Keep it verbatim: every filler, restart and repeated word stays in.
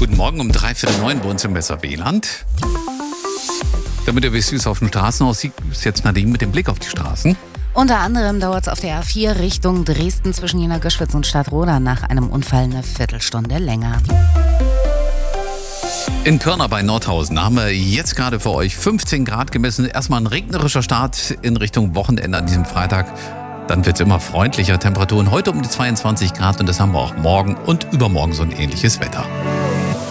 Guten Morgen um dreiviertel neun bei uns im Weserwehland. Damit ihr wisst, wie es auf den Straßen aussieht, ist jetzt Nadine mit dem Blick auf die Straßen. Unter anderem dauert es auf der A vier Richtung Dresden zwischen Jena Göschwitz und Stadtroda nach einem Unfall eine Viertelstunde länger. In Körner bei Nordhausen haben wir jetzt gerade für euch fünfzehn Grad gemessen. Erstmal ein regnerischer Start in Richtung Wochenende an diesem Freitag. Dann wird es immer freundlicher. Temperaturen heute um die zweiundzwanzig Grad und das haben wir auch morgen und übermorgen so ein ähnliches Wetter.